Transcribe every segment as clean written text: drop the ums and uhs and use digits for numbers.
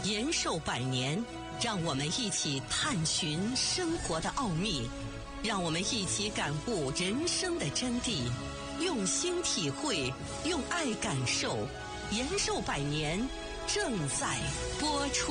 延寿百年，让我们一起探寻生活的奥秘，让我们一起感悟人生的真谛，用心体会，用爱感受。延寿百年正在播出。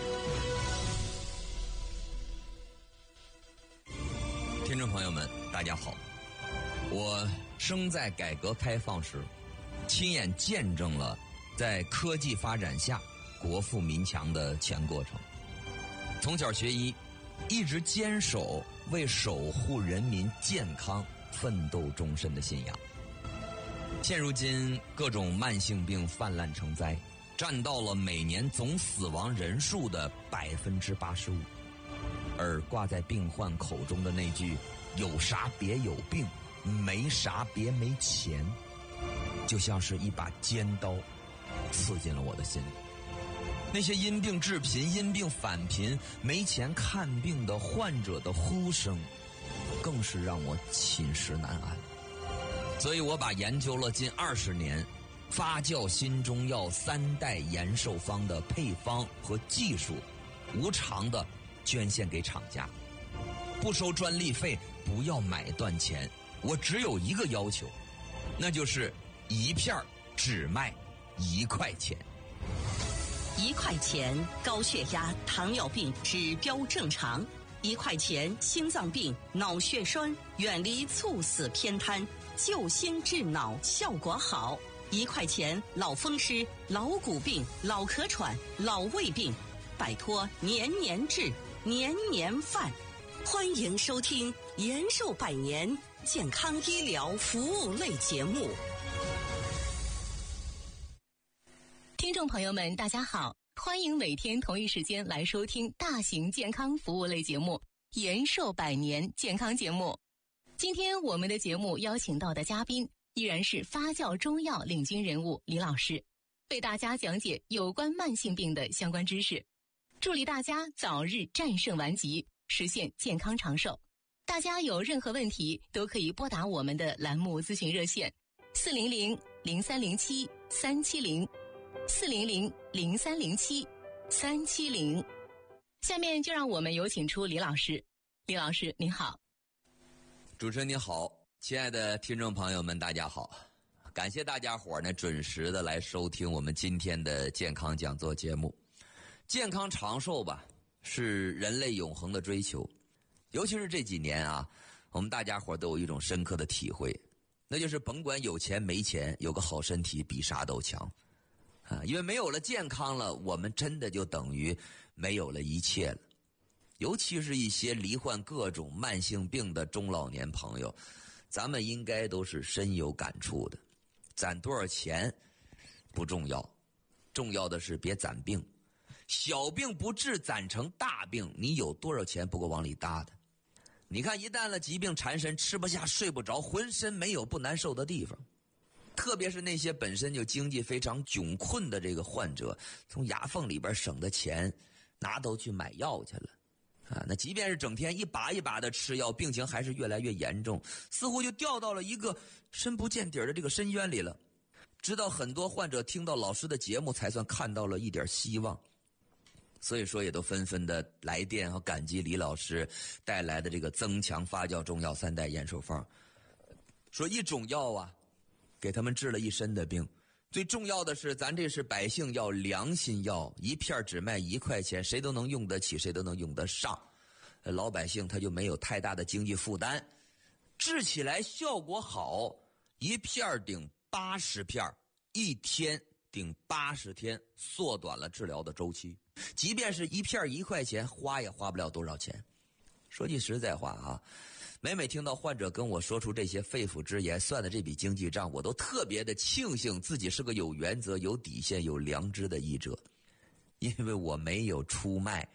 听众朋友们，大家好，我生在改革开放时，亲眼见证了在科技发展下国富民强的全过程。从小学医，一直坚守为守护人民健康奋斗终身的信仰。现如今各种慢性病泛滥成灾，占到了每年总死亡人数的85%，而挂在病患口中的那句有啥别有病，没啥别没钱，就像是一把尖刀刺进了我的心里。那些因病致贫、因病返贫、没钱看病的患者的呼声，更是让我寝食难安。所以我把研究了近20年发酵新中药3代延寿方的配方和技术，无偿的捐献给厂家，不收专利费，不要买断钱。我只有一个要求，那就是一片只卖1块钱。 1块钱高血压、糖尿病指标正常；1块钱心脏病、脑血栓远离猝死偏瘫，救心治脑效果好；1块钱老风湿、老骨病、老咳喘、老胃病，摆脱年年治、年年犯。欢迎收听延寿百年健康医疗服务类节目。 听众朋友们，大家好，欢迎每天同一时间来收听大型健康服务类节目延寿百年健康节目。今天我们的节目邀请到的嘉宾依然是发酵中药领军人物李老师，为大家讲解有关慢性病的相关知识，助力大家早日战胜顽疾，实现健康长寿。大家有任何问题都可以拨打我们的栏目咨询热线400-0307-370 400-0307-370。下面就让我们有请出李老师。李老师您好。 主持人您好，亲爱的听众朋友们大家好，感谢大家伙呢准时的来收听我们今天的健康讲座节目。健康长寿吧，是人类永恒的追求，尤其是这几年啊，我们大家伙都有一种深刻的体会，那就是甭管有钱没钱，有个好身体比啥都强啊！因为没有了健康了，我们真的就等于没有了一切了。尤其是一些罹患各种慢性病的中老年朋友，咱们应该都是深有感触的。攒多少钱不重要，重要的是别攒病。小病不治，攒成大病，你有多少钱不够往里搭的？你看一旦了疾病缠身，吃不下睡不着，浑身没有不难受的地方。特别是那些本身就经济非常窘困的这个患者，从牙缝里边省的钱拿都去买药去了啊！那即便是整天一把一把的吃药，病情还是越来越严重，似乎就掉到了一个深不见底的这个深渊里了。直到很多患者听到老师的节目，才算看到了一点希望。所以说也都纷纷的来电和感激李老师带来的这个增强发酵中药3代延寿方，说一种药啊给他们治了一身的病。最重要的是咱这是百姓药、良心药，一片只卖1块钱，谁都能用得起，谁都能用得上，老百姓他就没有太大的经济负担，治起来效果好，一片顶80片，一天顶80天，缩短了治疗的周期。即便是一片1块钱，花也花不了多少钱。说句实在话啊，每听到患者跟我说出这些肺腑之言，算的这笔经济账，我都特别的庆幸自己是个有原则、有底线、有良知的医者，因为我没有出卖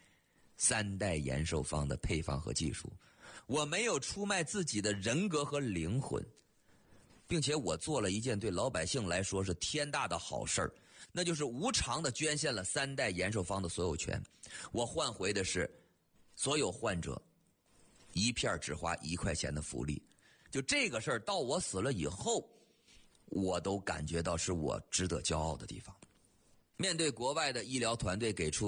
3代延寿方的配方和技术，我没有出卖自己的人格和灵魂，并且我做了一件对老百姓来说是天大的好事儿，那就是无偿的捐献了3代延寿方的所有权。我换回的是所有患者一片只花1块钱的福利。就这个事儿到我死了以后，我都感觉到是我值得骄傲的地方。面对国外的医疗团队给出